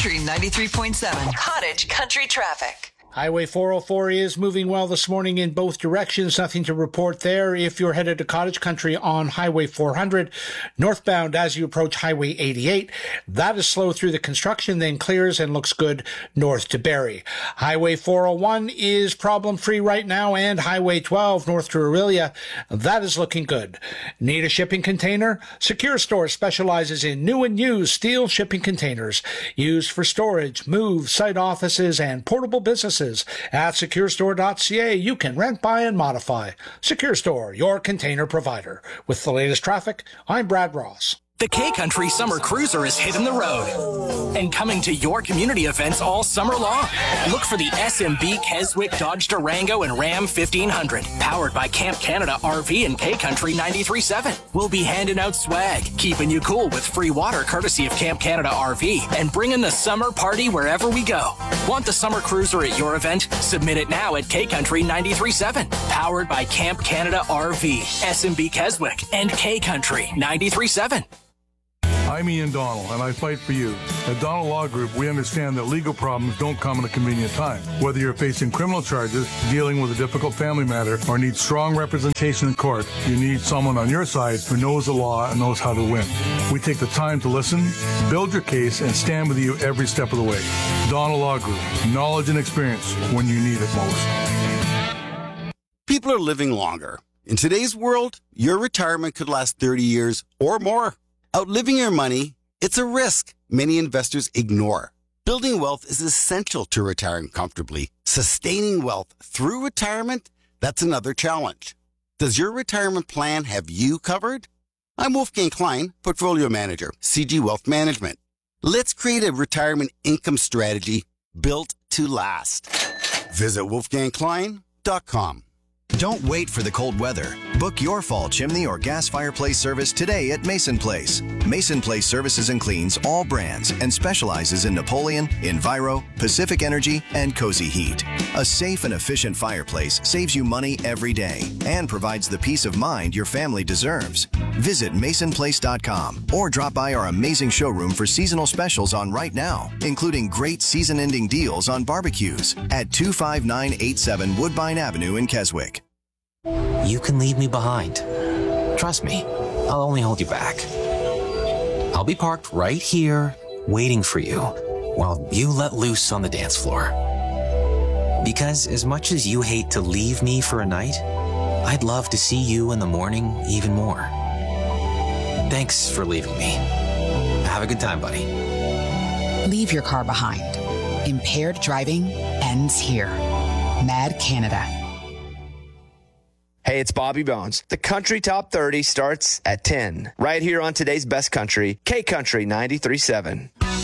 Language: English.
Country 93.7. Cottage Country Traffic. Highway 404 is moving well this morning in both directions. Nothing to report there. If you're headed to Cottage Country on Highway 400, northbound as you approach Highway 88, that is slow through the construction, then clears and looks good north to Barrie. Highway 401 is problem-free right now, and Highway 12 north to Orillia, that is looking good. Need a shipping container? Secure Store specializes in new and used steel shipping containers used for storage, move, site offices, and portable businesses. At securestore.ca, you can rent, buy, and modify. Secure Store, your container provider. With the latest traffic, I'm Brad Ross. The K-Country Summer Cruiser is hitting the road and coming to your community events all summer long. Look for the SMB Keswick Dodge Durango and Ram 1500, powered by Camp Canada RV and K-Country 93.7. We'll be handing out swag, keeping you cool with free water courtesy of Camp Canada RV, and bringing the summer party wherever we go. Want the Summer Cruiser at your event? Submit it now at K-Country 93.7, powered by Camp Canada RV, SMB Keswick, and K-Country 93.7. I'm Ian Donald, and I fight for you. At Donald Law Group, we understand that legal problems don't come at a convenient time. Whether you're facing criminal charges, dealing with a difficult family matter, or need strong representation in court, you need someone on your side who knows the law and knows how to win. We take the time to listen, build your case, and stand with you every step of the way. Donald Law Group, knowledge and experience when you need it most. People are living longer. In today's world, your retirement could last 30 years or more. Outliving your money, it's a risk many investors ignore. Building wealth is essential to retiring comfortably. Sustaining wealth through retirement, that's another challenge. Does your retirement plan have you covered? I'm Wolfgang Klein, Portfolio Manager, CG Wealth Management. Let's create a retirement income strategy built to last. Visit wolfgangklein.com. Don't wait for the cold weather. Book your fall chimney or gas fireplace service today at Mason Place. Mason Place services and cleans all brands and specializes in Napoleon, Enviro, Pacific Energy, and Cozy Heat. A safe and efficient fireplace saves you money every day and provides the peace of mind your family deserves. Visit masonplace.com or drop by our amazing showroom for seasonal specials on right now, including great season-ending deals on barbecues at 25987 Woodbine Avenue in Keswick. You can leave me behind. Trust me, I'll only hold you back. I'll be parked right here, waiting for you, while you let loose on the dance floor. Because as much as you hate to leave me for a night, I'd love to see you in the morning even more. Thanks for leaving me. Have a good time, buddy. Leave your car behind. Impaired driving ends here. Mad Canada. Hey, it's Bobby Bones. The Country Top 30 starts at 10. Right here on today's Best Country, K-Country 93.7.